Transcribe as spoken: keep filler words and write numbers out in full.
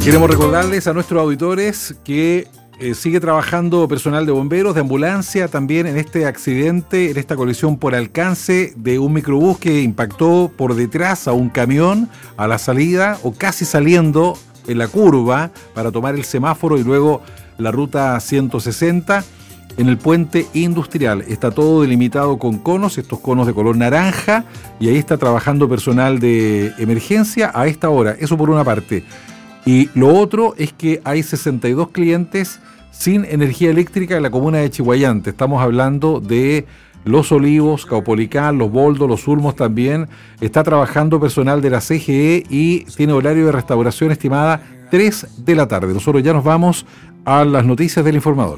Queremos recordarles a nuestros auditores que eh, sigue trabajando personal de bomberos, de ambulancia, también en este accidente, en esta colisión por alcance de un microbús que impactó por detrás a un camión a la salida o casi saliendo en la curva para tomar el semáforo y luego la ruta ciento sesenta en el puente industrial. Está todo delimitado con conos, estos conos de color naranja, y ahí está trabajando personal de emergencia a esta hora. Eso por una parte. Y lo otro es que hay sesenta y dos clientes sin energía eléctrica en la comuna de Chiguayante. Estamos hablando de Los Olivos, Caupolicán, Los Boldos, Los Ulmos también. Está trabajando personal de la C G E y tiene horario de restauración estimada tres de la tarde. Nosotros ya nos vamos a las noticias del informador.